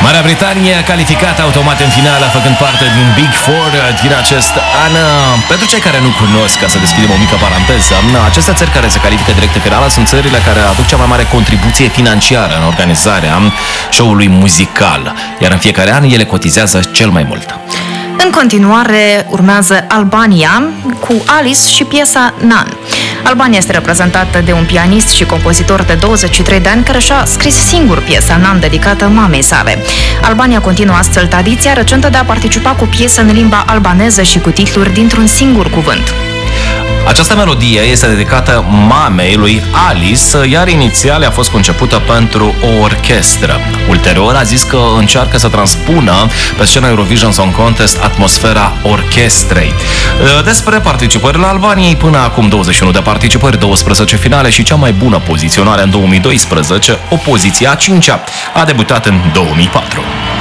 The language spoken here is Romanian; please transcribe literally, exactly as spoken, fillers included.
Marea Britanie a calificat automat în finală, făcând parte din Big Four din acest an. Pentru cei care nu cunosc, ca să deschidem o mică paranteză, aceste țări care se califică direct în finală sunt țările care aduc cea mai mare contribuție financiară în organizarea show-ului muzical, iar în fiecare an ele cotizează cel mai mult. În continuare urmează Albania cu Alice și piesa Nan. Albania este reprezentată de un pianist și compozitor de douăzeci și trei de ani care și-a scris singur piesa Nan, dedicată mamei sale. Albania continuă astfel tradiția recentă de a participa cu piese în limba albaneză și cu titluri dintr-un singur cuvânt. Această melodie este dedicată mamei lui Alice, iar inițial a fost concepută pentru o orchestră. Ulterior a zis că încearcă să transpună pe scena Eurovision Song Contest atmosfera orchestrei. Despre participările Albaniei, până acum douăzeci și unu de participări, douăsprezece finale și cea mai bună poziționare în două mii doisprezece, o poziție a cincea. A debutat în două mii patru.